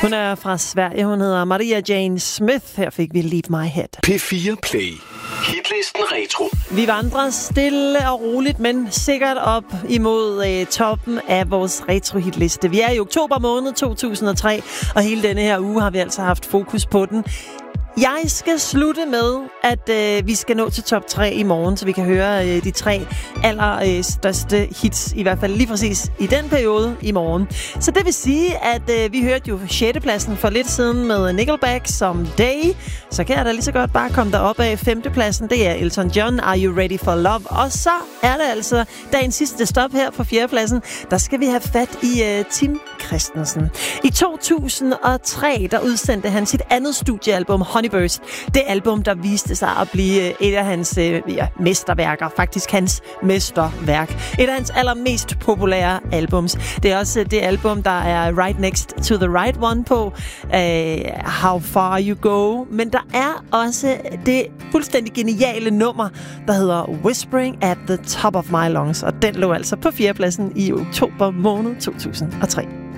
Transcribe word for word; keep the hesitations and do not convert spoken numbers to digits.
Hun er fra Sverige. Hun hedder Maria Jane Smith. Her fik vi Leave My Head. P fire Play. Hitlisten Retro. Vi vandrer stille og roligt, men sikkert op imod øh, toppen af vores retro-hitliste. Vi er i oktober måned to tusind og tre, og hele denne her uge har vi altså haft fokus på den. Jeg skal slutte med, at øh, vi skal nå til top tre i morgen, så vi kan høre øh, de tre allerstørste øh, hits, i hvert fald lige præcis i den periode i morgen. Så det vil sige, at øh, vi hørte jo sjette pladsen for lidt siden med Nickelback som Day. Så kan jeg da lige så godt bare komme derop af femte pladsen. Det er Elton John, Are You Ready for Love? Og så er det altså dagens sidste stop her på fjerde pladsen. Der skal vi have fat i øh, Tim Christensen. I to tusind og tre, der udsendte han sit andet studiealbum, Honeyburst. Det album, der viste sig at blive et af hans øh, ja, mesterværker. Faktisk hans mesterværk. Et af hans allermest populære albums. Det er også det album, der er Right Next to the Right One på. Uh, How Far You Go. Men der er også det fuldstændig geniale nummer, der hedder Whispering at the Top of My Lungs. Og den lå altså på fjerdepladsen i oktober måned to tusind og tre.